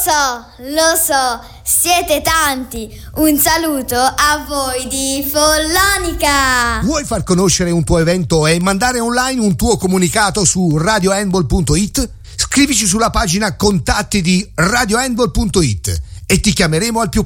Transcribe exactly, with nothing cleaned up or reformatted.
so, lo so, siete tanti. Un saluto a voi di Follonica. Vuoi far conoscere un tuo evento e mandare online un tuo comunicato su radio handball punto it? Scrivici sulla pagina contatti di radio handball punto it e ti chiameremo al più